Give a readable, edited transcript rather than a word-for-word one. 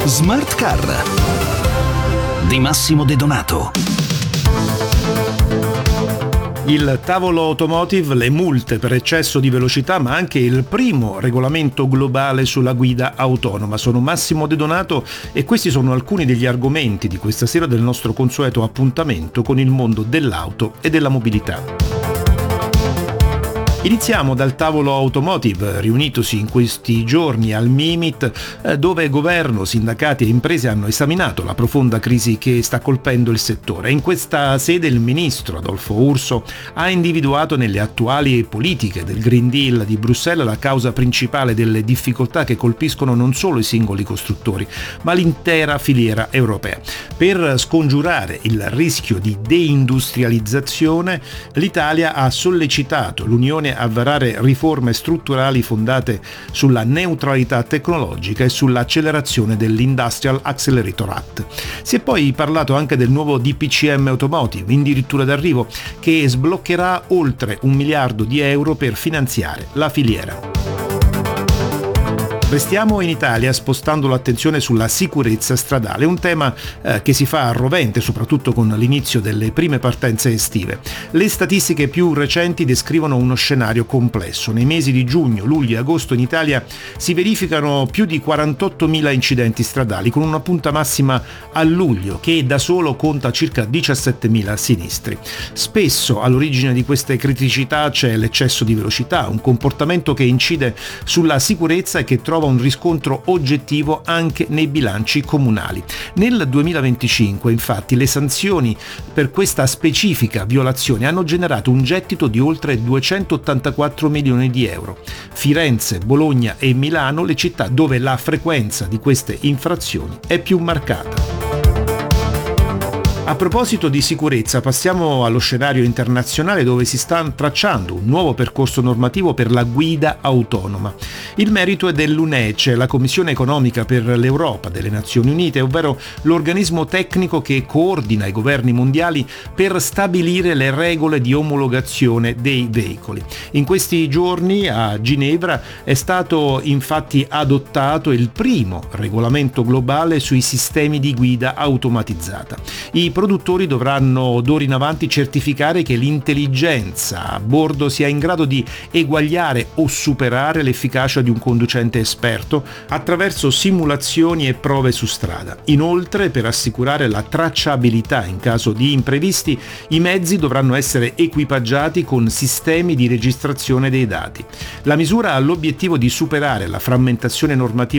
Smart Car di Massimo De Donato. Il tavolo automotive, le multe per eccesso di velocità, ma anche il primo regolamento globale sulla guida autonoma. Sono Massimo De Donato e questi sono alcuni degli argomenti di questa sera del nostro consueto appuntamento con il mondo dell'auto e della mobilità. Iniziamo dal tavolo automotive riunitosi in questi giorni al Mimit, dove governo, sindacati e imprese hanno esaminato la profonda crisi che sta colpendo il settore. In questa sede il ministro Adolfo Urso ha individuato nelle attuali politiche del Green Deal di Bruxelles la causa principale delle difficoltà che colpiscono non solo i singoli costruttori, ma l'intera filiera europea. Per scongiurare il rischio di deindustrializzazione, l'Italia ha sollecitato l'Unione a varare riforme strutturali fondate sulla neutralità tecnologica e sull'accelerazione dell'Industrial Accelerator Act. Si è poi parlato anche del nuovo DPCM Automotive, addirittura d'arrivo, che sbloccherà oltre 1 miliardo di euro per finanziare la filiera. Restiamo in Italia spostando l'attenzione sulla sicurezza stradale, un tema che si fa rovente soprattutto con l'inizio delle prime partenze estive. Le statistiche più recenti descrivono uno scenario complesso. Nei mesi di giugno, luglio e agosto in Italia si verificano più di 48.000 incidenti stradali, con una punta massima a luglio che da solo conta circa 17.000 sinistri. Spesso all'origine di queste criticità c'è l'eccesso di velocità, un comportamento che incide sulla sicurezza e che trova un riscontro oggettivo anche nei bilanci comunali. Nel 2025, infatti, le sanzioni per questa specifica violazione hanno generato un gettito di oltre 284 milioni di euro. Firenze, Bologna e Milano, le città dove la frequenza di queste infrazioni è più marcata. A proposito di sicurezza, passiamo allo scenario internazionale dove si sta tracciando un nuovo percorso normativo per la guida autonoma. Il merito è dell'UNECE, la Commissione economica per l'Europa delle Nazioni Unite, ovvero l'organismo tecnico che coordina i governi mondiali per stabilire le regole di omologazione dei veicoli. In questi giorni a Ginevra è stato infatti adottato il primo regolamento globale sui sistemi di guida automatizzata. I produttori dovranno d'ora in avanti certificare che l'intelligenza a bordo sia in grado di eguagliare o superare l'efficacia di un conducente esperto attraverso simulazioni e prove su strada. Inoltre, per assicurare la tracciabilità in caso di imprevisti, i mezzi dovranno essere equipaggiati con sistemi di registrazione dei dati. La misura ha l'obiettivo di superare la frammentazione normativa